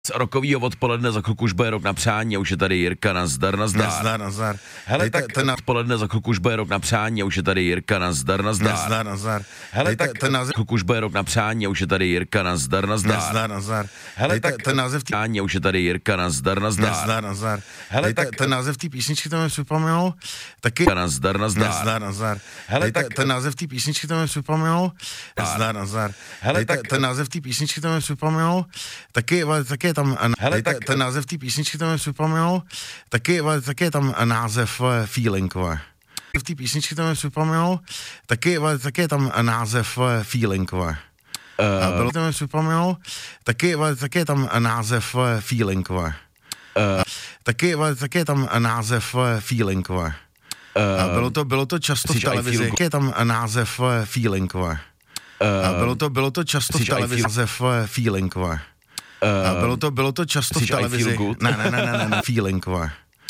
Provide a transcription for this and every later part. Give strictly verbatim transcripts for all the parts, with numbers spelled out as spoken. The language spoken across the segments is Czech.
Z rokovýho odpoledne za chvilku už bude rok na přání a už je tady Jirka, nazdar, nazdar. Nazdar, nazdar. Hele, Dejte, tak ten na... odpoledne za chvilku už bude rok na přání a už je tady Jirka, nazdar, nazdar. Nazdar, nazdar. Hele, Dejte, tak ten název... chvilku už bude rok na přání a už je tady Jirka, nazdar, nazdar. Nazdar, nazdar. Hele, Dejte, tak ten název tý... přání a už je tady Jirka, nazdar, nazdar. Nazdar, nazdar. Hele, Dejte, tak ten název té písničky, to mi připomněl, taky... Nazdar, nazdar. Nazdar, nazdar. Hele, Dejte, tak ten název té písničky, to mi připomněl, nazdar, nazdar. Hele, Dejte, tak ten název té písničky, to mi připomněl, taky, taky je tam... Hele, Dejte, tak ten název té písničky, to mi připomněl, taky, taky je tam název Feeling. V té písničky to mi připomněl, taky, taky je tam název Feeling. Uh, bylo to mi připomněl, taky, taky je tam název Feeling. Uh, taky, taky je tam název Feeling. Uh, bylo to, bylo to často v televizi, taky je tam název Feeling. Uh, bylo to, bylo to často v televizi, název Feeling. Uh, bylo to, bylo to často v televizi, ne, ne, ne, ne, ne, Feeling. Uh,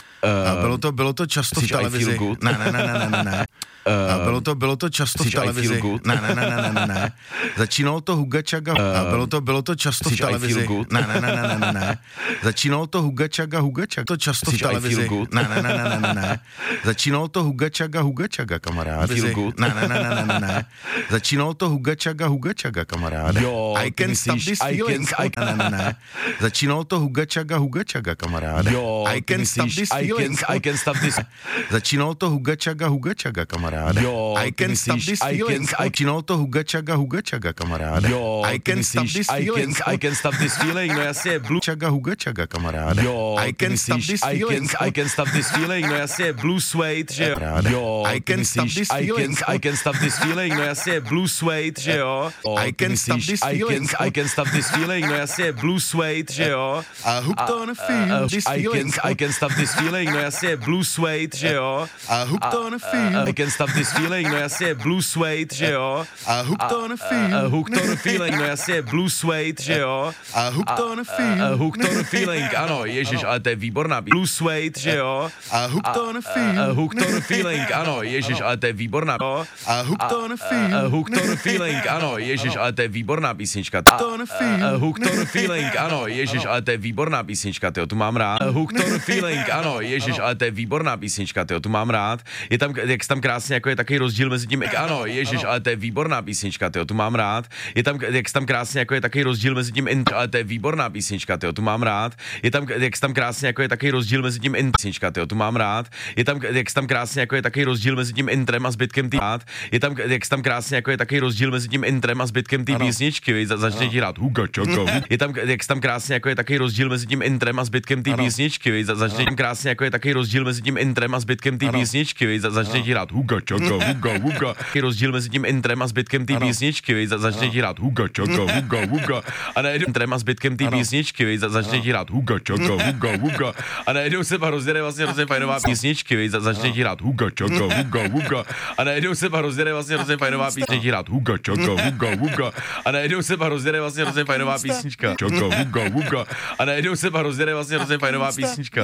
bylo to, bylo to často v televizi, ne, ne, ne, ne, ne, ne. Uh, bylo to, bylo to často v televizi, ne, ne, ne, ne, ne, ne, začínalo to Huga Čaga, uh, bylo to, bylo to často v televizi, ne, ne, ne, ne, ne, ne, začínalo to Huga Čaga, Huga Čaga, to často v televizi, ne, ne, ne, ne, ne, ne, začínalo to Huga Čaga, Huga Čaga, kamarád, ne, ne, ne, ne, ne, ne, začínalo to Huga Čaga, Huga Čaga, kamarád, I can stop this feeling, ne, ne, ne, začínalo to Huga Čaga, Huga Čaga, kamarád, I can stop this feeling, I can stop this, začínalo to Huga Čaga, Huga Čaga, kamarád. Jo, I can stop this feeling. Začínalo to Huga Čaga, Huga Čaga, kamarád. Jo, I can stop this feeling. I can stop this feeling, no jasně, Blue Čaga, Huga Čaga, kamarád. Jo, I can stop this feeling. I can stop this feeling, no jasně, Blue Suede, že jo. Jo, I can stop this feeling. I can stop this feeling, no jasně, Blue Suede, že jo. I can stop this feeling. I can stop this feeling, no jasně, Blue Suede, že jo. A hooked on a feel this feeling. I can stop this feeling, no jasně, Blue Suede, že jo. A hooked on a feel. I can stop this feeling, no jasně, Blue Suede, že jo. A hooked on a feel. Hooked on a feeling, no jasně, Blue Suede, že jo. A hooked on a feel. Hooked on a feeling, ano, ježiš, ale to je výborná. Blue Suede, že jo. A hooked on a feel. Hooked on a feeling, ano, ježiš, ale to je výborná. A hooked on a feel. Hooked on a feeling, ano, ježiš, ale to je výborná písnička. Hooked on a feel. Hooked on a feeling, ano, ježiš, ale to je výborná písnička, tyjo, tu mám rád. Hooked on a feeling, ano, ježiš, ale to je výborná písnička, tyjo, tu mám rád. Je tam, jak tam krásně, jako je takový rozdíl mezi tím, ano, ježiš, ale to je výborná písnička, tyjo, tu mám rád. Je tam, jak tam krásně, jako je takový rozdíl mezi tím, ale to je výborná písnička, tyjo, tu mám rád. Je tam, jak tam krásně, jako je takový rozdíl mezi tím, písnička, tyjo, tu mám rád. Je tam, jak tam krásně, jako je takový rozdíl mezi tím intrem a zbytkem tý rád. Je tam, jak tam krásně, jako je takový rozdíl mezi tím intrem a zbytkem té písničky, víš, začne ti hrát Huga Čaga. Je tam, jak tam krásně, jako je takový rozdíl mezi tím intrem a zbytkem té písničky, víš, začne ti krásně, jako je takový rozdíl mezi tím intrem a zbytkem té písničky, víš, začne ti hrát Huga Čaga, Huga, Huga. Je rozdíl mezi tím intrem a zbytkem té písničky, víš, začne ti hrát Huga Čaga, Huga, Huga. A najednou intrem a zbytkem té písničky, víš, začne ti hrát Huga Čaga, Huga, Huga. A najednou se rozjede vlastně hrozně fajnová písničky, víš, začne ti hrát Huga Čaga, Huga, Huga. A najednou se rozjede vlastně hrozně fajnová písnička, ti hrát Huga Čaga, Huga, Huga. A najednou se rozjede vlastně hrozně fajnová písnička. Čaga, Huga, Huga. A najednou se rozjede vlastně hrozně fajnová písnička.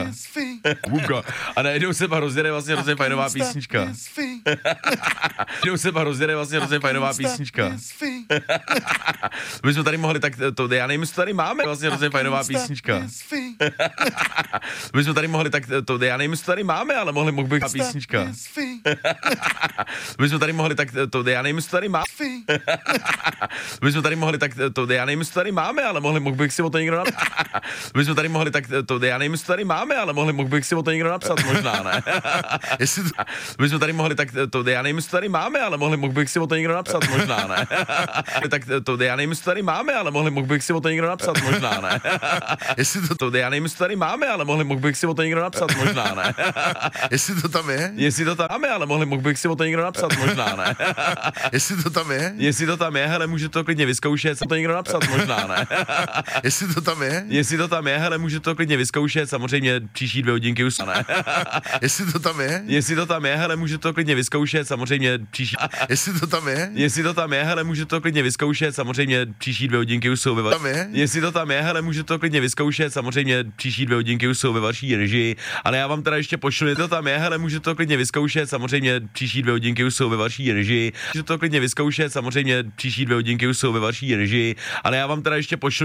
Huga. A najednou se rozjede vlastně hrozně fajnová písnička. Najednou se rozjede vlastně hrozně fajnová písnička. My jsme tady mohli tak, to, já nevím, jestli to tady máme, vlastně hrozně fajnová písnička. My jsme tady mohli tak, to, já nevím, jestli to tady máme, ale mohli, mohl bych písnička. My jsme tady mohli tak, to, já nevím, jestli to tady máme. My jsme tady mohli tak, to, já nevím, jestli to tady máme, ale mohli, mohl bych si o to někdo napsat. My jsme tady mohli tak, to, já nevím, jestli to tady máme, ale mohli, mohl bych si o to někdo napsat, možná, ne? My jsme tady mohli tak, to, já nevím, jestli to tady máme, ale mohli, mohl bych si o to někdo napsat, možná, ne? Tak to, já nevím, jestli to tady máme, ale mohli, mohl bych si o to někdo napsat, možná, ne? Jestli to, to já nevím, jestli to tady máme, ale mohli, mohl bych si o to někdo napsat, možná, ne? Jestli to tam je? Jestli to tam máme, ale mohli, mohl bych si o to někdo napsat, možná, ne? Jestli to tam je? Jestli to tam je, hele, může to klidně vyzkoušet, co to někdo napsat, možná, ne? Jestli to tam je? Jestli to tam je, hele, může to klidně vyzkoušet, samozřejmě příští dvě hodinky už, ne? Jestli to tam je? Jestli to tam je, hele, může to klidně vyzkoušet, samozřejmě příští... Jestli to tam je? Jestli to tam je, hele, může to klidně vyzkoušet, samozřejmě příští dvě hodinky už jsou ve tam je? Jestli to tam je, hele, může to klidně vyzkoušet, samozřejmě příští dvě hodinky už jsou ve vaší režii, ale já vám teda ještě pošlu, to tam je, hele, může to klidně vyzkoušet, samozřejmě příští dvě hodinky už jsou ve vaší režii, může to klidně vyzkoušet, samozřejmě příští dvě hodinky už jsou ve vaší režii, ale já vám teda ještě pošlu